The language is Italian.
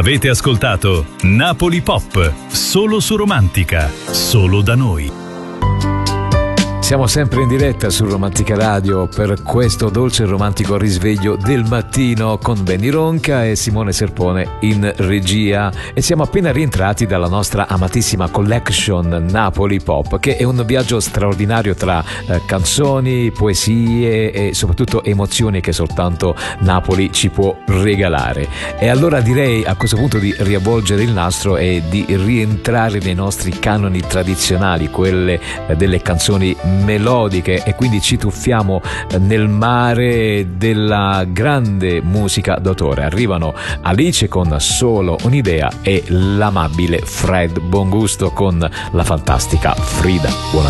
Avete ascoltato Napoli Pop, solo su Romantica, solo da noi. Siamo sempre in diretta su Romantica Radio per questo dolce e romantico risveglio del mattino con Benny Ronca e Simone Serpone in regia, e siamo appena rientrati dalla nostra amatissima collection Napoli Pop, che è un viaggio straordinario tra canzoni, poesie e soprattutto emozioni che soltanto Napoli ci può regalare. E allora direi a questo punto di riavvolgere il nastro e di rientrare nei nostri canoni tradizionali, quelle delle canzoni melodiche, e quindi ci tuffiamo nel mare della grande musica d'autore. Arrivano Alice con Solo un'idea e l'amabile Fred Bongusto con la fantastica Frida. Buonasera.